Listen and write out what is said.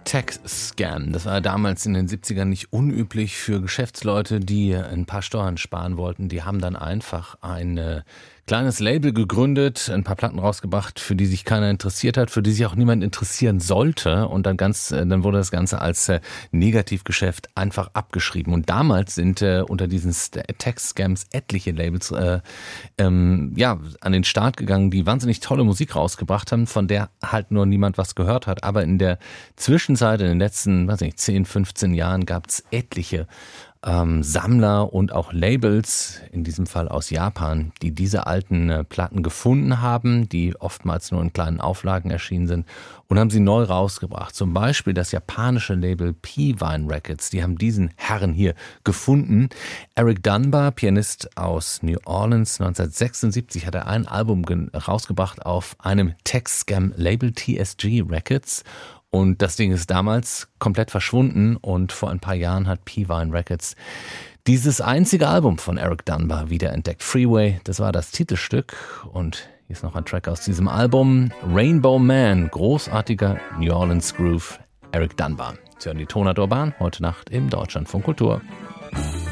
Tax-Scam. Das war damals in den 70ern nicht unüblich für Geschäftsleute, die ein paar Steuern sparen wollten. Die haben dann einfach ein kleines Label gegründet, ein paar Platten rausgebracht, für die sich keiner interessiert hat, für die sich auch niemand interessieren sollte. Und dann wurde das Ganze als Negativgeschäft einfach abgeschrieben. Und damals sind unter diesen Tax-Scams etliche Labels an den Start gegangen, die wahnsinnig tolle Musik rausgebracht haben, von der halt nur niemand was gehört hat. Aber in der Zwischenzeit, in den letzten, 10, 15 Jahren gab es etliche Sammler und auch Labels, in diesem Fall aus Japan, die diese alten Platten gefunden haben, die oftmals nur in kleinen Auflagen erschienen sind und haben sie neu rausgebracht. Zum Beispiel das japanische Label P-Vine Records, die haben diesen Herren hier gefunden. Eric Dunbar, Pianist aus New Orleans, 1976 hat er ein Album rausgebracht auf einem Tax-Scam-Label TSG Records. Und das Ding ist damals komplett verschwunden und vor ein paar Jahren hat P-Vine Records dieses einzige Album von Eric Dunbar wiederentdeckt. Freeway, das war das Titelstück und hier ist noch ein Track aus diesem Album. Rainbow Man, großartiger New Orleans Groove, Eric Dunbar. Sie hören die Tonart Urban, heute Nacht im Deutschlandfunk Kultur.